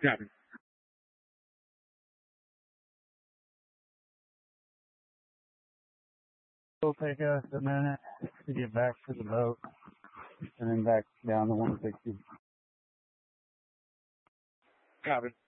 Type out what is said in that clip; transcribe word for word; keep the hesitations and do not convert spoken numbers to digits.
Copy. It'll take us a minute to get back to the boat and then back down to one sixty. Copy.